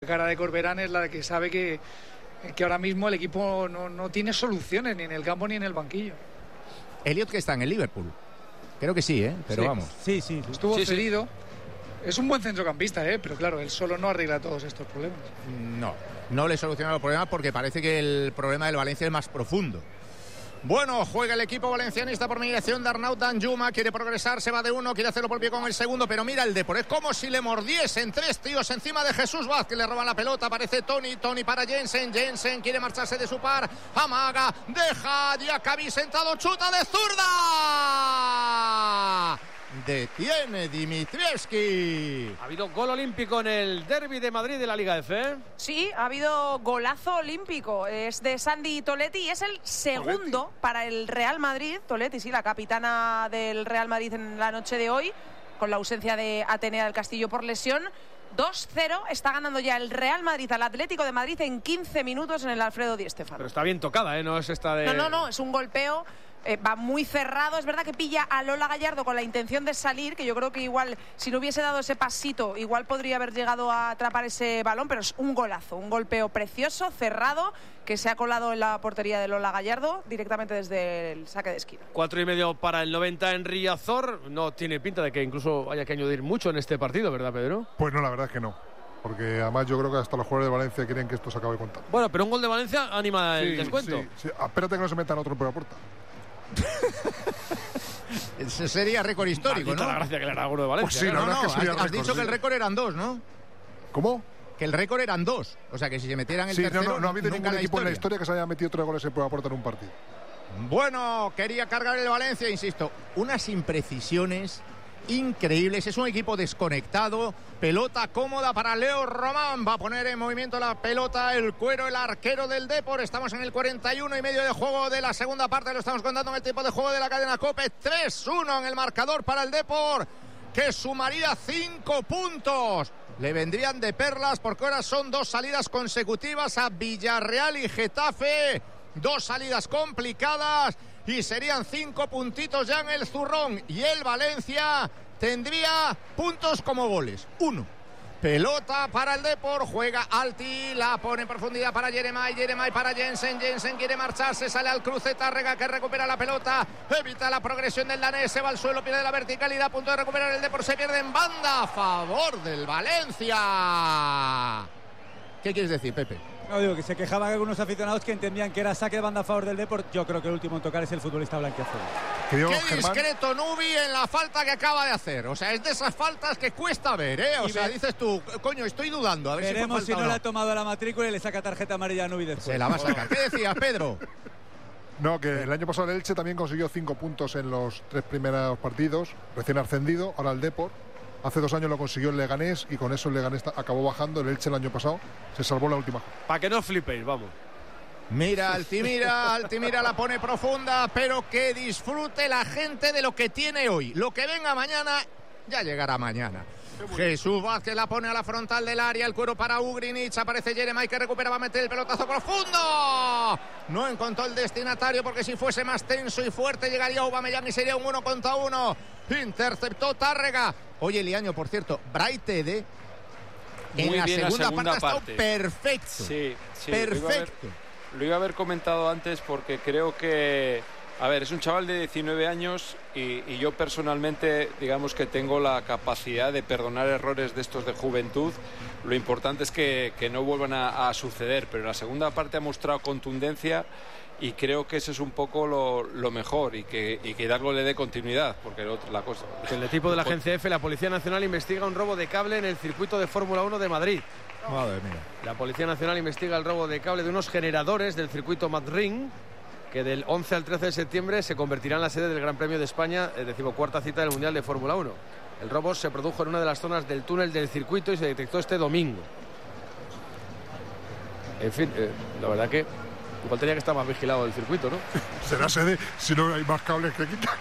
cara de Corberán es la de que sabe que ahora mismo el equipo no tiene soluciones ni en el campo ni en el banquillo. Elliot, que está en el Liverpool. Creo que sí, pero sí. vamos. Sí. Estuvo cedido. Es un buen centrocampista, pero claro, él solo no arregla todos estos problemas. No le soluciona los problemas porque parece que el problema del Valencia es más profundo. Bueno, juega el equipo valencianista por mediación de Arnaud Danjuma, quiere progresar, se va de uno, quiere hacerlo por pie con el segundo, pero mira el Depor, es como si le mordiesen tres tíos encima de Jesús Vázquez, le roban la pelota, aparece Toni para Jensen quiere marcharse de su par, amaga, deja, Diacabí sentado, chuta de zurda. Detiene Dimitrievski. Ha habido gol olímpico en el derbi de Madrid de la Liga F. Sí, ha habido golazo olímpico. Es de Sandy Toletti y es el segundo para el Real Madrid. Toletti, sí, la capitana del Real Madrid en la noche de hoy, con la ausencia de Atenea del Castillo por lesión. 2-0, está ganando ya el Real Madrid al Atlético de Madrid en 15 minutos en el Alfredo Di Stéfano. Pero está bien tocada, no es esta de... No, es un golpeo. Va muy cerrado, es verdad que pilla a Lola Gallardo con la intención de salir, que yo creo que igual si no hubiese dado ese pasito igual podría haber llegado a atrapar ese balón, pero es un golazo, un golpeo precioso, cerrado, que se ha colado en la portería de Lola Gallardo directamente desde el saque de esquina. 4,5 para el 90 en Riazor. No tiene pinta de que incluso haya que añadir mucho en este partido, ¿verdad, Pedro? Pues no, la verdad es que no, porque además yo creo que hasta los jugadores de Valencia quieren que esto se acabe contando. Bueno, pero un gol de Valencia anima el descuento. Sí. Espérate que no se metan otro por la puerta. Ese sería récord histórico, ¿no? La gracia que le hará uno de Valencia. Pues sí, no, es que has dicho que el récord eran 2, ¿no? ¿Cómo? Que el récord eran 2. O sea, que si se metieran el tercero... No ha habido ningún equipo en la historia que se haya metido 3 goles en prueba puerta en un partido. Bueno, quería cargar el Valencia, insisto. Unas imprecisiones increíbles. Es un equipo desconectado. Pelota cómoda para Leo Román. Va a poner en movimiento la pelota el Cuero, el arquero del Depor. Estamos en el 41 y medio de juego de la segunda parte. Lo estamos contando en el tiempo de juego de la cadena COPE. 3-1 en el marcador para el Depor, que sumaría 5 puntos. Le vendrían de perlas porque ahora son 2 salidas consecutivas a Villarreal y Getafe. 2 salidas complicadas y serían 5 puntitos ya en el zurrón. Y el Valencia tendría puntos como goles. 1. Pelota para el Depor, juega Alti, la pone en profundidad para Jeremai para Jensen quiere marcharse, sale al cruce Tárrega, que recupera la pelota, evita la progresión del danés, se va al suelo, pierde la verticalidad, a punto de recuperar el Depor, se pierde en banda a favor del Valencia. ¿Qué quieres decir, Pepe? No, digo que se quejaban algunos aficionados que entendían que era saque de banda a favor del Depor. Yo creo que el último en tocar es el futbolista blanquiazul. Qué discreto Nubi en la falta que acaba de hacer. O sea, es de esas faltas que cuesta ver, ¿eh? O sea, dices tú, coño, estoy dudando. A ver veremos si no le ha tomado la matrícula y le saca tarjeta amarilla a Nubi después. Se la va a sacar. ¿Qué decías, Pedro? No, que el año pasado el Elche también consiguió 5 puntos en los 3 primeros partidos, recién ascendido. Ahora el Depor. Hace 2 años lo consiguió el Leganés y con eso el Leganés acabó bajando. El Elche el año pasado se salvó la última. Para que no flipéis, vamos. Mira, Altimira la pone profunda, pero que disfrute la gente de lo que tiene hoy. Lo que venga mañana, ya llegará mañana. Jesús Vázquez la pone a la frontal del área, el Cuero para Ugrinic, aparece Jeremai que recupera, va a meter el pelotazo profundo. No encontró el destinatario porque si fuese más tenso y fuerte llegaría Aubameyang y sería un 1 contra 1. Interceptó Tárrega. Oye, Liaño, por cierto, Braithwaite en la segunda parte ha estado perfecto. Sí, perfecto. Lo iba a haber comentado antes porque creo que, a ver, es un chaval de 19 años y yo personalmente, digamos que tengo la capacidad de perdonar errores de estos de juventud. Lo importante es que no vuelvan a suceder, pero en la segunda parte ha mostrado contundencia y creo que eso es un poco lo mejor y que Hidalgo le dé continuidad, porque la cosa... El equipo de la Agencia F, la Policía Nacional investiga un robo de cable en el circuito de Fórmula 1 de Madrid. Madre mía. La Policía Nacional investiga el robo de cable de unos generadores del circuito Madrid, que del 11 al 13 de septiembre se convertirá en la sede del Gran Premio de España, 14ª cita del Mundial de Fórmula 1. El robo se produjo en una de las zonas del túnel del circuito y se detectó este domingo. En fin, la verdad que igual tenía que estar más vigilado el circuito, ¿no? Será sede si no hay más cables que quitar.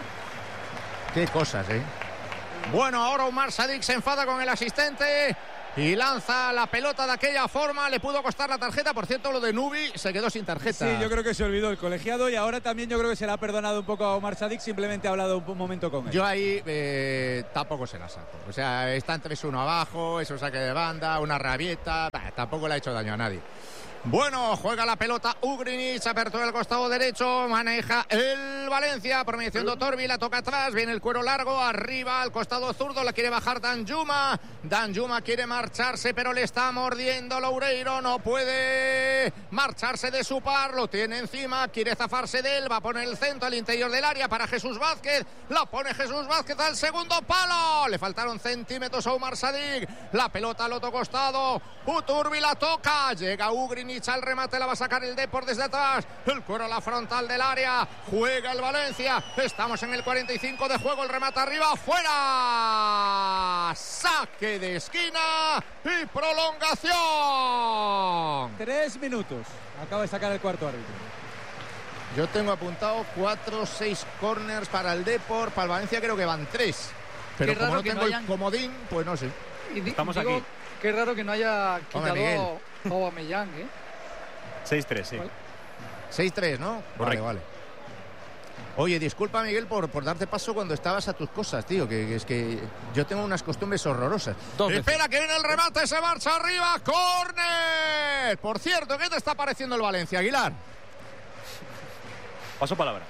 Qué cosas, ¿eh? Bueno, ahora Omar Sadik se enfada con el asistente. y lanza la pelota de aquella forma. Le pudo costar la tarjeta. Por cierto, lo de Nubi se quedó sin tarjeta. Sí, yo creo que se olvidó el colegiado y ahora también yo creo que se le ha perdonado un poco a Omar Sadik. Simplemente ha hablado un momento con él. Yo ahí tampoco se la saco. O sea, están 3-1 abajo, eso saque de banda, una rabieta. Tampoco le ha hecho daño a nadie. Bueno, juega la pelota Ugrinic, apertura el costado derecho, maneja el Valencia, por mediación de Torbi, la toca atrás, viene el cuero largo, arriba al costado zurdo, la quiere bajar Danjuma quiere marcharse, pero le está mordiendo Loureiro, no puede marcharse de su par, lo tiene encima, quiere zafarse de él, va a poner el centro al interior del área para Jesús Vázquez, la pone Jesús Vázquez al segundo palo, le faltaron centímetros a Omar Sadik, la pelota al otro costado, Uturbi la toca, llega Ugrinic al remate, la va a sacar el Depor desde atrás, el cuero a la frontal del área, juega el Valencia, estamos en el 45 de juego, el remate arriba, fuera, saque de esquina y prolongación. 3 minutos, acaba de sacar el cuarto árbitro. Yo tengo apuntado 4-6 corners para el Depor, para el Valencia creo que van 3, pero como no tengo el comodín, pues no sé. Estamos aquí. Qué raro que no haya quitado a Aubameyang, 6-3, sí. 6-3, ¿no? Correcto. Vale. Oye, disculpa, Miguel, por darte paso cuando estabas a tus cosas, tío, que es que yo tengo unas costumbres horrorosas. Espera, que viene el remate, se marcha arriba, ¡córner! Por cierto, ¿qué te está pareciendo el Valencia, Aguilar? Paso palabra.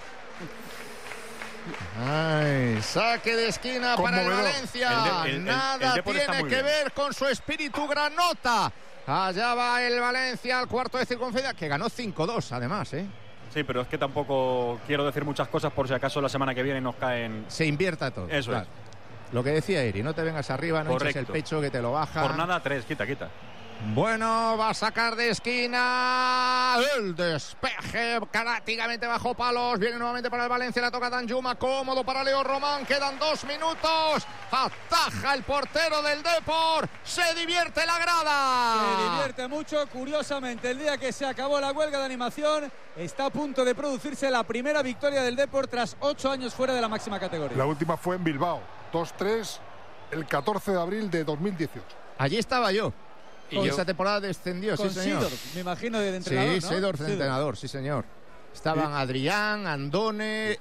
Ay, saque de esquina para el Valencia. Nada el tiene que ver con su espíritu granota. Allá va el Valencia al cuarto de circunferencia, que ganó 5-2 además, Sí, pero es que tampoco quiero decir muchas cosas por si acaso la semana que viene nos caen. Se invierta todo. Eso claro. Es. Lo que decía Eri, no te vengas arriba, no eches el pecho que te lo baja. Jornada 3, quita. Bueno, va a sacar de esquina el despeje prácticamente bajo palos, viene nuevamente para el Valencia, la toca Danjuma, cómodo para Leo Román, quedan 2 minutos, ataja el portero del Depor, se divierte la grada. Se divierte mucho, curiosamente el día que se acabó la huelga de animación está a punto de producirse la primera victoria del Depor tras 8 años fuera de la máxima categoría. La última fue en Bilbao, 2-3 el 14 de abril de 2018. Allí estaba yo. Y esa temporada descendió, sí señor. Seedorf, me imagino, de entrenador, sí, ¿no? Seedorf de entrenador, sí señor. Estaban Adrián, Andone,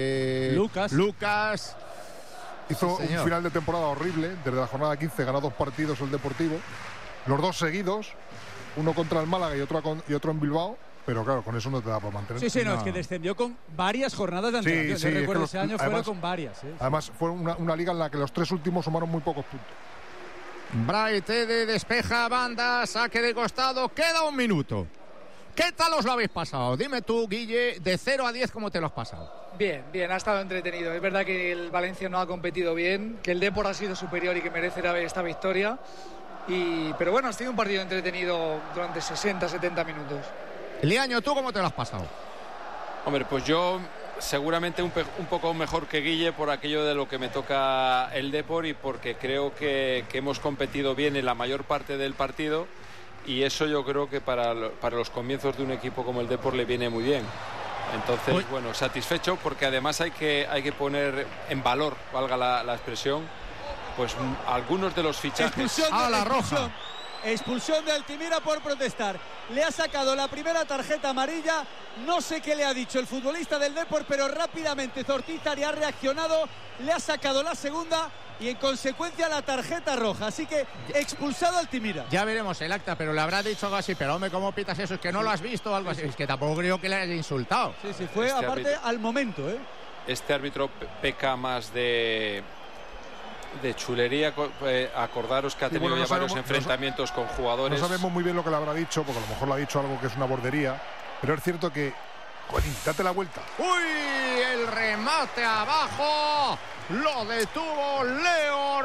Lucas. Hizo un final de temporada horrible. Desde la jornada 15 ganó 2 partidos el Deportivo. Los 2 seguidos. Uno contra el Málaga y otro en Bilbao. Pero claro, con eso no te da para mantener. Sí, no, es que descendió con varias jornadas de antelación. Yo recuerdo ese año fueron con varias. Además, fue una liga en la que los 3 últimos sumaron muy pocos puntos. Braithwaite despeja banda, saque de costado, queda 1 minuto. ¿Qué tal os lo habéis pasado? Dime tú, Guille, de 0 a 10, ¿cómo te lo has pasado? Bien, ha estado entretenido. Es verdad que el Valencia no ha competido bien, que el Depor ha sido superior y que merece esta victoria. Pero bueno, ha sido un partido entretenido durante 60-70 minutos. Liaño, ¿tú cómo te lo has pasado? Hombre, pues yo seguramente un poco mejor que Guille por aquello de lo que me toca el Depor y porque creo que hemos competido bien en la mayor parte del partido y eso yo creo que para los comienzos de un equipo como el Depor le viene muy bien. Entonces, bueno, satisfecho porque además hay que poner en valor, valga la expresión, pues algunos de los fichajes. Expulsión de Altimira por protestar. Le ha sacado la primera tarjeta amarilla. No sé qué le ha dicho el futbolista del Depor, pero rápidamente Zortizar ha reaccionado. Le ha sacado la segunda y en consecuencia la tarjeta roja. Así que expulsado Altimira. Ya veremos el acta, pero le habrá dicho algo así. Pero hombre, ¿cómo pitas eso? Es que no lo has visto o algo así. Es que tampoco creo que le haya insultado. Sí, fue aparte al momento. Este árbitro peca más de chulería. Acordaros que ha tenido varios enfrentamientos con jugadores. No sabemos muy bien lo que le habrá dicho, porque a lo mejor le ha dicho algo que es una bordería, pero es cierto que, Colín, date la vuelta. ¡Uy! El remate abajo lo detuvo Leo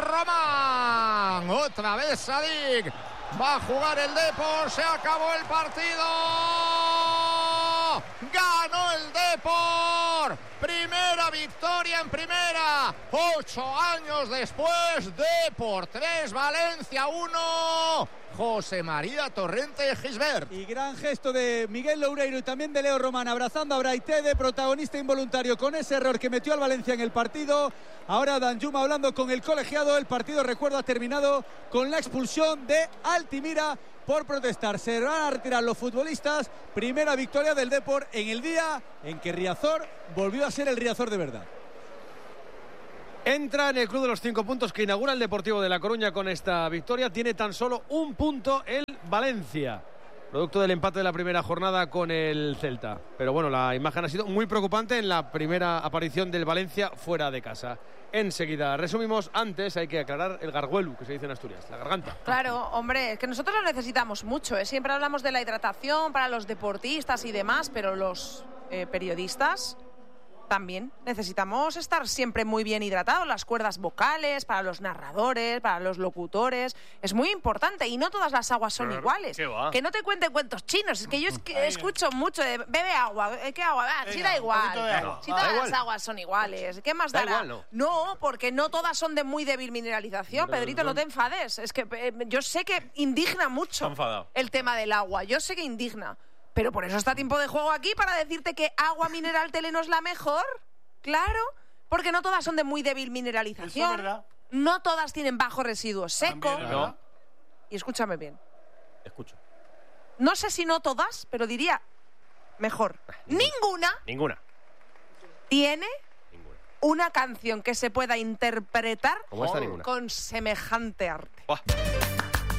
Román. Otra vez Sadik. Va a jugar el Depor, se acabó el partido. Ganó el Depor. Primera victoria en primera. 8 años después, Depor 3, Valencia 1. José María Torrente Gisbert. Y gran gesto de Miguel Loureiro y también de Leo Román, abrazando a Braithede, protagonista involuntario con ese error que metió al Valencia en el partido. Ahora Danjuma hablando con el colegiado. El partido, recuerdo, ha terminado con la expulsión de Altimira por protestar. Se van a retirar los futbolistas. Primera victoria del Depor en el día en que Riazor volvió a ser el Riazor de verdad. Entra en el Club de los 5 puntos que inaugura el Deportivo de La Coruña con esta victoria. Tiene tan solo un punto el Valencia, producto del empate de la primera jornada con el Celta. Pero bueno, la imagen ha sido muy preocupante en la primera aparición del Valencia fuera de casa. Enseguida resumimos. Antes hay que aclarar el garguelu, que se dice en Asturias, la garganta. Claro, hombre, es que nosotros lo necesitamos mucho, ¿eh? Siempre hablamos de la hidratación para los deportistas y demás, pero los periodistas también necesitamos estar siempre muy bien hidratados. Las cuerdas vocales, para los narradores, para los locutores, es muy importante. Y no todas las aguas son iguales. Que no te cuenten cuentos chinos. Es que yo escucho mucho de bebe agua. ¿Qué agua? Si da igual. Si todas las aguas son iguales, ¿qué más dará? Igual, no, porque no todas son de muy débil mineralización. Pedrito, no te enfades. Es que yo sé que indigna mucho el tema del agua. Yo sé que indigna. Pero por eso está Tiempo de Juego aquí, para decirte que agua mineral Teleno es la mejor. Claro, porque no todas son de muy débil mineralización. Eso es verdad. No todas tienen bajo residuo seco. También, ¿no? Y escúchame bien. Escucho. No sé si no todas, pero diría mejor. Ninguna tiene una canción que se pueda interpretar ¿Cómo está ninguna? con semejante arte. Buah.